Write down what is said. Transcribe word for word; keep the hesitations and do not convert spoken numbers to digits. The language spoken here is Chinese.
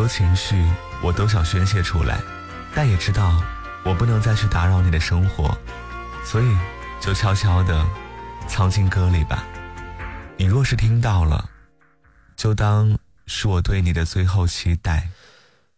多情绪我都想宣泄出来，但也知道我不能再去打扰你的生活，所以就悄悄地藏进歌里吧。你若是听到了，就当是我对你的最后期待。